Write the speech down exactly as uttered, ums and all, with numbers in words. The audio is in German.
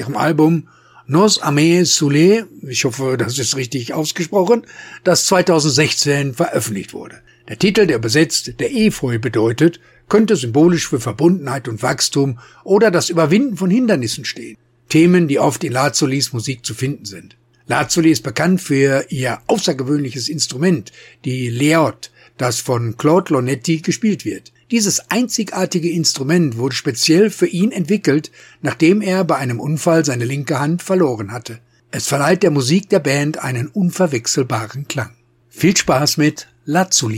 ihrem Album Nos Amis Soulés, ich hoffe, das ist richtig ausgesprochen, das zweitausendsechzehn veröffentlicht wurde. Der Titel, der übersetzt der Efeu bedeutet, könnte symbolisch für Verbundenheit und Wachstum oder das Überwinden von Hindernissen stehen. Themen, die oft in Lazzulis Musik zu finden sind. Lazzuli ist bekannt für ihr außergewöhnliches Instrument, die Léote, das von Claude Lonetti gespielt wird. Dieses einzigartige Instrument wurde speziell für ihn entwickelt, nachdem er bei einem Unfall seine linke Hand verloren hatte. Es verleiht der Musik der Band einen unverwechselbaren Klang. Viel Spaß mit Lazzuli.